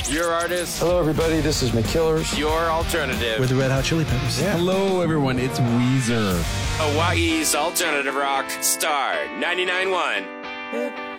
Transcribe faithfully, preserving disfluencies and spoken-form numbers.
Your artist. Hello, everybody. This is McKillers. Your alternative. We're the Red Hot Chili Peppers. Yeah. Hello, everyone. It's Weezer. Hawaii's alternative rock. Star ninety-nine point one.